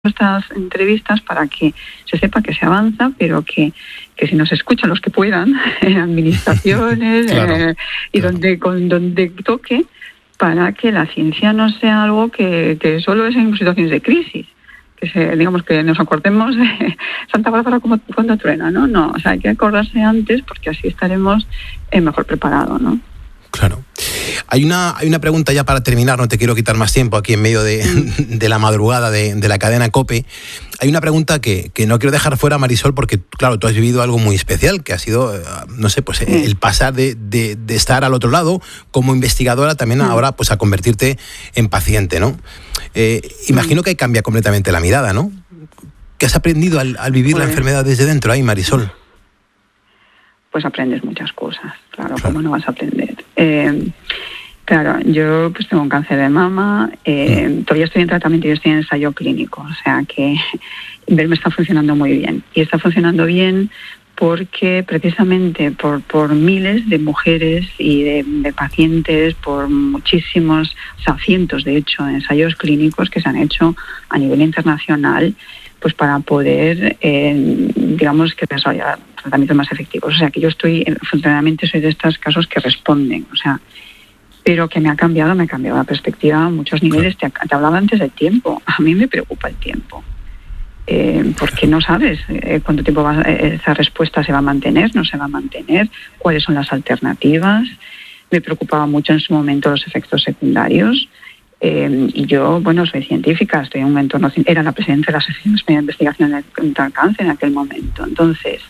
estas entrevistas para que se sepa que se avanza, pero que si nos escuchan los que puedan, en administraciones, claro. donde toque, para que la ciencia no sea algo que solo es en situaciones de crisis. Digamos que nos acordemos de Santa Bárbara como cuando truena, ¿no? No, o sea, hay que acordarse antes porque así estaremos mejor preparados, ¿no? Claro. Hay una pregunta ya para terminar, no te quiero quitar más tiempo aquí en medio de la madrugada de la cadena COPE. Hay una pregunta que no quiero dejar fuera, Marisol, porque claro, tú has vivido algo muy especial, que ha sido, no sé, pues el pasar de estar al otro lado como investigadora también ahora pues a convertirte en paciente, ¿no? Imagino que cambia completamente la mirada, ¿no? ¿Qué has aprendido al vivir la enfermedad desde dentro ahí, Marisol? Pues aprendes muchas cosas, claro. ¿Cómo no vas a aprender? Claro, yo pues tengo un cáncer de mama, todavía estoy en tratamiento y estoy en ensayo clínico, o sea que me está funcionando muy bien. Y está funcionando bien porque precisamente por miles de mujeres y de pacientes, por muchísimos, o sea, cientos de hecho, ensayos clínicos que se han hecho a nivel internacional, pues para poder, digamos, que desarrollar tratamientos más efectivos. O sea, que yo funcionalmente soy de estos casos que responden, o sea, pero que me ha cambiado la perspectiva a muchos niveles. Te hablaba antes del tiempo. A mí me preocupa el tiempo, porque no sabes cuánto tiempo esa respuesta se va a mantener, no se va a mantener, cuáles son las alternativas. Me preocupaba mucho en su momento los efectos secundarios. Y yo, bueno, soy científica, estoy en un entorno, era la presidenta de la Asociación Española de Investigación contra el Cáncer en aquel momento. Entonces,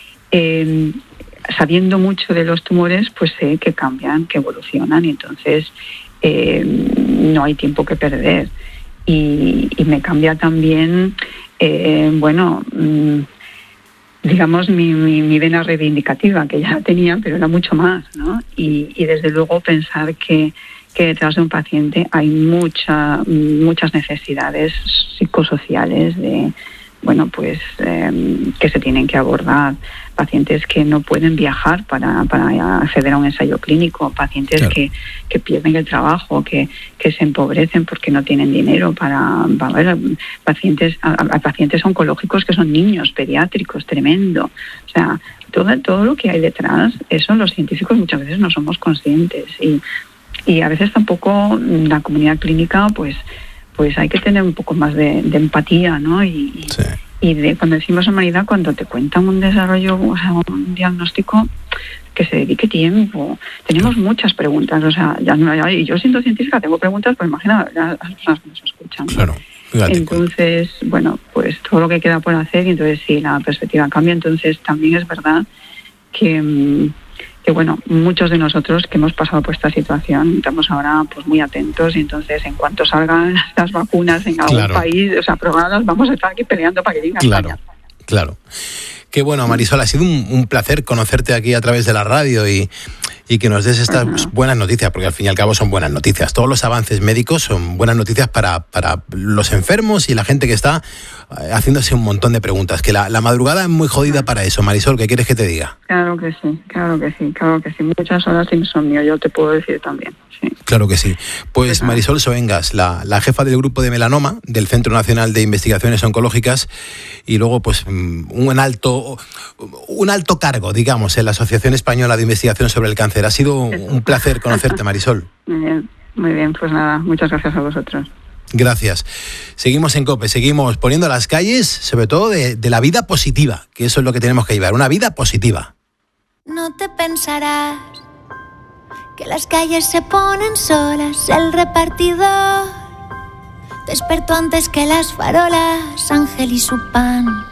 sabiendo mucho de los tumores, pues sé que cambian, que evolucionan, y entonces no hay tiempo que perder. Y me cambia también, digamos, mi vena reivindicativa, que ya tenía, pero era mucho más, ¿no? Y desde luego pensar que detrás de un paciente hay muchas necesidades psicosociales que se tienen que abordar. Pacientes que no pueden viajar para acceder a un ensayo clínico, pacientes claro, que pierden el trabajo, que se empobrecen porque no tienen dinero para ver, pacientes oncológicos que son niños, pediátricos, tremendo. O sea, todo lo que hay detrás, eso los científicos muchas veces no somos conscientes y a veces tampoco la comunidad clínica pues hay que tener un poco más de empatía, ¿no? Y cuando decimos humanidad, cuando te cuentan un desarrollo, o sea, un diagnóstico, que se dedique tiempo. Tenemos muchas preguntas, o sea, y yo siendo científica tengo preguntas, pues imagina las personas que nos escuchan. Claro. Entonces, bueno, pues todo lo que queda por hacer, y entonces sí, la perspectiva cambia. Entonces también es verdad que bueno, muchos de nosotros que hemos pasado por esta situación estamos ahora pues muy atentos, y entonces en cuanto salgan las vacunas en algún país, o sea, aprobadas, vamos a estar aquí peleando para que lleguen a España. Claro. Qué bueno, Marisol, ha sido un placer conocerte aquí a través de la radio y que nos des estas buenas noticias, porque al fin y al cabo son buenas noticias. Todos los avances médicos son buenas noticias para los enfermos y la gente que está haciéndose un montón de preguntas. Que la madrugada es muy jodida para eso, Marisol, ¿qué quieres que te diga? Claro que sí. Muchas horas de insomnio, yo te puedo decir también. Sí. Claro que sí. Pues Marisol Soengas, la jefa del grupo de melanoma del Centro Nacional de Investigaciones Oncológicas, y luego pues un alto cargo, digamos, en la Asociación Española de Investigación sobre el Cáncer. Ha sido un placer conocerte, Marisol. Muy bien, pues nada, muchas gracias a vosotros. Gracias. Seguimos en COPE, seguimos poniendo las calles, sobre todo de la vida positiva, que eso es lo que tenemos que llevar, una vida positiva. No te pensarás que las calles se ponen solas, el repartidor despertó antes que las farolas, Ángel y su pan.